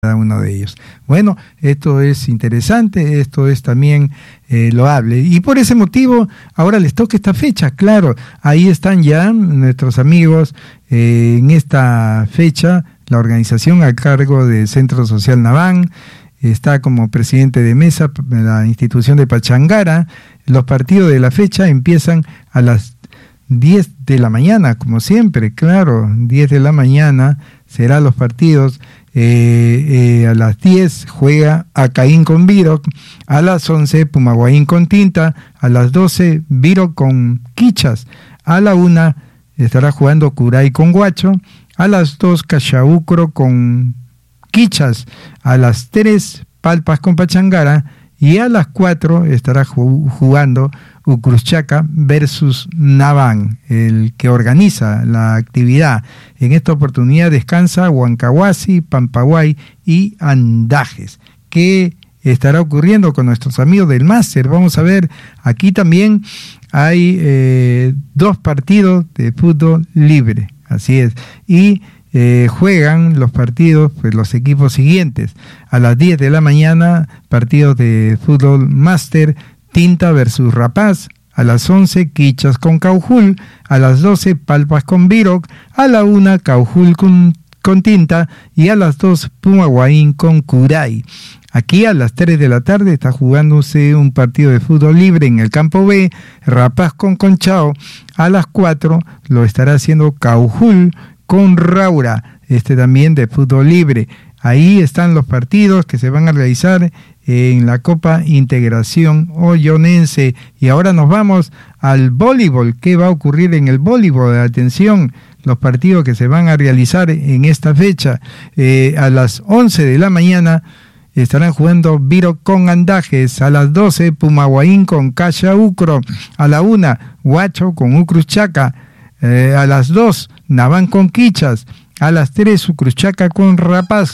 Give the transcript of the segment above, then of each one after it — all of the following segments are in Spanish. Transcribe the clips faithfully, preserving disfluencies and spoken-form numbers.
cada uno de ellos. Bueno, esto es interesante, esto es también eh, loable, y por ese motivo ahora les toca esta fecha. Claro, ahí están ya nuestros amigos eh, en esta fecha, la organización a cargo del Centro Social Naván, está como presidente de mesa la institución de Pachangara. Los partidos de la fecha empiezan a las diez de la mañana, como siempre, claro, diez de la mañana serán los partidos. Eh, eh, a las diez juega Acaín con Viro, a las once Pumaguaín con Tinta, a las doce Viro con Quichas, a la una estará jugando Curay con Guacho, a las dos Cachaúcro con Quichas, a las tres Palpas con Pachangara, y a las cuatro estará jugando Ucruzchaca versus Naván, el que organiza la actividad. En esta oportunidad descansa Huancahuasi, Pampaguay y Andajes. ¿Qué estará ocurriendo con nuestros amigos del máster? Vamos a ver, aquí también hay eh, dos partidos de fútbol libre, así es, y Eh, juegan los partidos, pues los equipos siguientes. A las diez de la mañana, partidos de fútbol máster, Tinta versus Rapaz. A las once, Quichas con Caujul. A las doce, Palpas con Viroc. A la una, Caujul con, con Tinta. Y a las dos, Pumaguaín con Curay. Aquí a las tres de la tarde está jugándose un partido de fútbol libre en el campo B, Rapaz con Conchao. A las cuatro lo estará haciendo Caujul con Raura, este también de fútbol libre. Ahí están los partidos que se van a realizar en la Copa Integración Oyonense. Y ahora nos vamos al voleibol. ¿Qué va a ocurrir en el voleibol? Atención, los partidos que se van a realizar en esta fecha. Eh, a las once de la mañana estarán jugando Viro con Andajes. A las doce, Pumaguaín con Cachaúcro. A la una, Guacho con Ucruzchaca. Eh, a las dos, Naván con Quichas. A las tres, Ucruzchaca con Rapaz.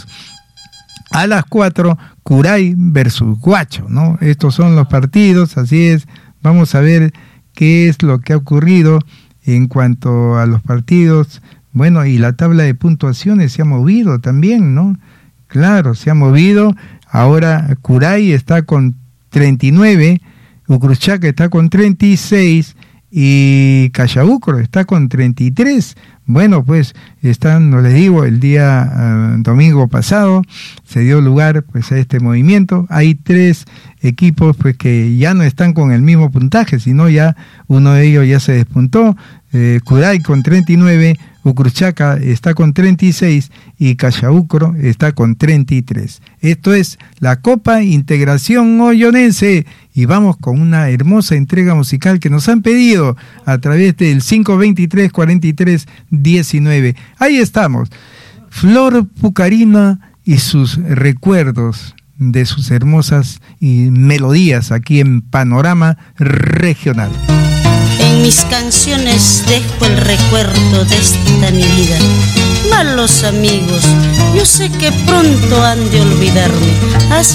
A las cuatro, Curay versus Guacho, ¿no? Estos son los partidos, así es. Vamos a ver qué es lo que ha ocurrido en cuanto a los partidos. Bueno, y la tabla de puntuaciones se ha movido también, ¿no? Claro, se ha movido. Ahora Curay está con treinta y nueve, Ucruzchaca está con treinta y seis, y Cachaúcro está con treinta y tres. Bueno, pues están, no les digo, el día uh, domingo pasado se dio lugar pues a este movimiento. Hay tres equipos pues que ya no están con el mismo puntaje, sino ya uno de ellos ya se despuntó. eh, Curay con treinta y nueve, Ucruzchaca está con treinta y seis y Cachaúcro está con treinta y tres. Esto es la Copa Integración Oyonense, y vamos con una hermosa entrega musical que nos han pedido a través del cinco veintitrés, cuarenta y tres, diecinueve. Ahí estamos, Flor Pucarina y sus recuerdos de sus hermosas y melodías aquí en Panorama Regional. En mis canciones dejo el recuerdo de esta mi vida. Malos amigos, yo sé que pronto han de olvidarme. Así